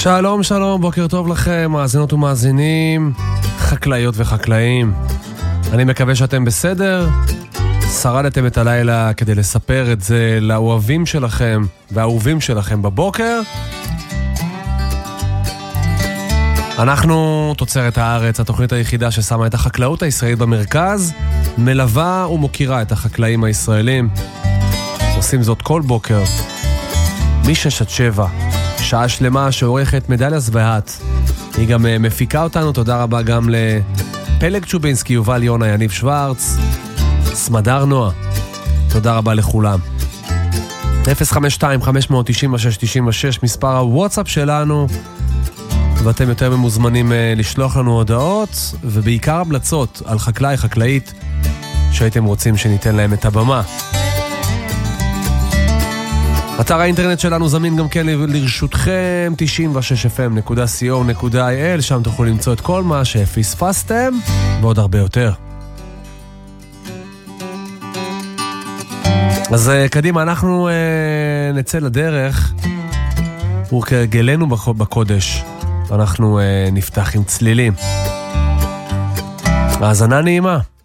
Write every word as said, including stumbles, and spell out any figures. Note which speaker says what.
Speaker 1: שלום שלום, בוקר טוב לכם, מאזינות ומאזינים, חקלאיות וחקלאים. אני מקווה שאתם בסדר, שרדתם את הלילה כדי לספר את זה לאוהבים שלכם והאהובים שלכם בבוקר. אנחנו תוצרת הארץ, התוכנית היחידה ששמה את החקלאות הישראלית במרכז, מלווה ומוקירה את החקלאים הישראלים. עושים זאת כל בוקר, משש עד שבע. שעה שלמה שעורכת מדליה זווהת. היא גם מפיקה אותנו, תודה רבה גם לפלג צ'ובינסקי, יובל יונה, יניב שוורץ, סמדר נועה. תודה רבה לכולם. אפס חמש שתיים חמש תשע שש תשע שש מספר הוואטסאפ שלנו, ואתם יותר ממוזמנים לשלוח לנו הודעות, ובעיקר המלצות על חקלאי, חקלאית, שהייתם רוצים שניתן להם את הבמה. אתר האינטרנט שלנו זמין גם כן לרשותכם, תשעים ושש אף אם נקודה סי או נקודה איי אל, שם תוכלו למצוא את כל מה שפספסתם, ועוד הרבה יותר. אז קדימה, אנחנו אה, נצא לדרך, וכרגלנו בקודש, אנחנו אה, נפתח עם צלילים. האזנה נעימה.